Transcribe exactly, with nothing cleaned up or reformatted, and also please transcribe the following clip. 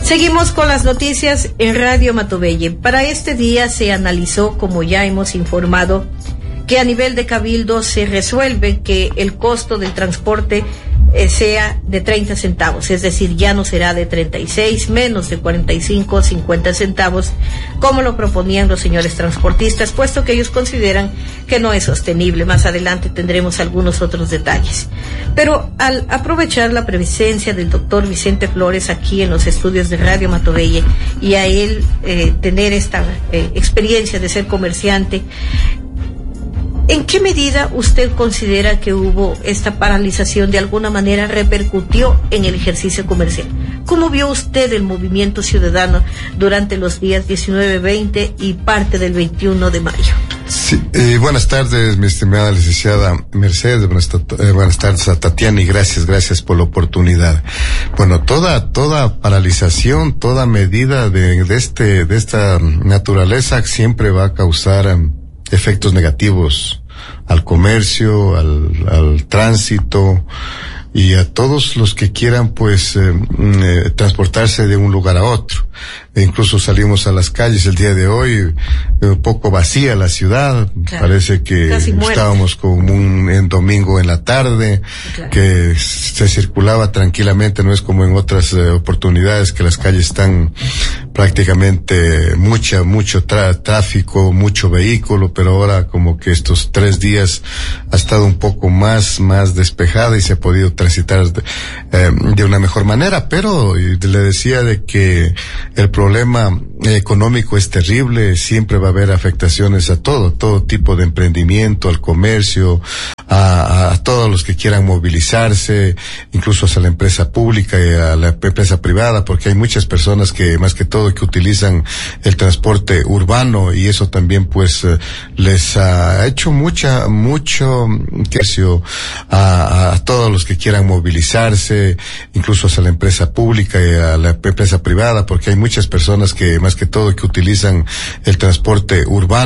Seguimos con las noticias en Radio Matobelle. Para este día se analizó, como ya hemos informado, que a nivel de Cabildo se resuelve que el costo del transporte eh, sea de treinta centavos, es decir, ya no será de treinta y seis, menos de cuarenta y cinco o cincuenta centavos, como lo proponían los señores transportistas, puesto que ellos consideran que no es sostenible. Más adelante tendremos algunos otros detalles. Pero al aprovechar la presencia del doctor Vicente Flores aquí en los estudios de Radio Matobelle y a él eh, tener esta eh, experiencia de ser comerciante, ¿en qué medida usted considera que hubo esta paralización de alguna manera repercutió en el ejercicio comercial? ¿Cómo vio usted el movimiento ciudadano durante los días diecinueve, veinte y parte del veintiuno de mayo? Sí, eh, buenas tardes, mi estimada licenciada Mercedes, buenas, eh, buenas tardes a Tatiana y gracias, gracias por la oportunidad. Bueno, toda, toda paralización, toda medida de, de este, de esta naturaleza siempre va a causar um, efectos negativos al comercio, al, al tránsito y a todos los que quieran pues eh, eh, transportarse de un lugar a otro. E incluso salimos a las calles el día de hoy, eh, un poco vacía la ciudad, claro, parece que estábamos como un en domingo en la tarde, claro, que se circulaba tranquilamente, no es como en otras eh, oportunidades que las calles están prácticamente mucha, mucho tra- tráfico, mucho vehículo, pero ahora como que estos tres días ha estado un poco más, más despejada y se ha podido transitar de, eh, de una mejor manera, pero le decía de que el problema económico es terrible, siempre va a haber afectaciones a todo, todo tipo de emprendimiento, al comercio, a, a todos los que quieran movilizarse, incluso a la empresa pública y a la empresa privada, porque hay muchas personas que, más que todo, que utilizan el transporte urbano y eso también pues les ha hecho mucha, mucho comercio a, a todos los que quieran movilizarse, incluso a la empresa pública y a la empresa privada, porque hay muchas personas que, más que todo, que utilizan el transporte urbano.